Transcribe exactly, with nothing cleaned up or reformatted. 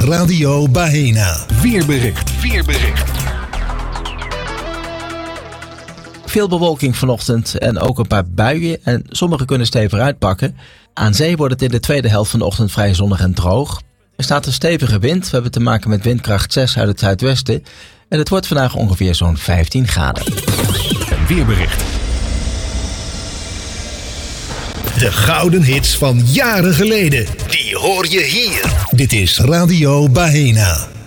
Radio Bahena. Weerbericht. Weerbericht. Veel bewolking vanochtend en ook een paar buien en sommige kunnen stevig uitpakken. Aan zee wordt het in de tweede helft van de ochtend vrij zonnig en droog. Er staat een stevige wind, we hebben te maken met windkracht zes uit het zuidwesten. En het wordt vandaag ongeveer zo'n vijftien graden. Een weerbericht. De gouden hits van jaren geleden, die hoor je hier. Dit is Radio Bahena.